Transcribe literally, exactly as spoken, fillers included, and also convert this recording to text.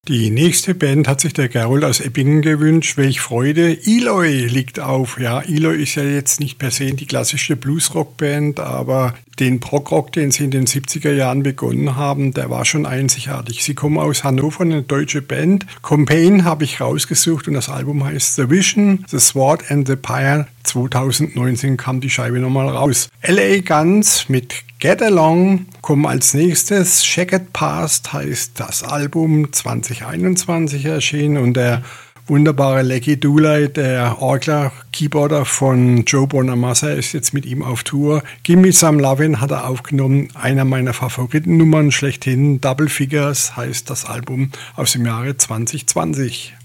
Die nächste Band hat sich der Gerold aus Eppingen gewünscht. Welch Freude. Eloy liegt auf. Ja, Eloy ist ja jetzt nicht per se die klassische Bluesrock-Band, aber den Prog-Rock, den sie in den siebziger Jahren begonnen haben, der war schon einzigartig. Sie kommen aus Hannover, eine deutsche Band. Campaign habe ich rausgesucht und das Album heißt The Vision, The Sword and the Pyre. zweitausendneunzehn kam die Scheibe nochmal raus. L A Guns mit Get Along kommen als nächstes. Checkered Past heißt das Album, zwanzig einundzwanzig erschienen, und der wunderbare Leggy Dooley, der Orgler, Keyboarder von Joe Bonamassa, ist jetzt mit ihm auf Tour. Gimme Some Lovin' hat er aufgenommen, einer meiner Favoritennummern schlechthin. Double Figures heißt das Album aus dem Jahre zwanzig zwanzig.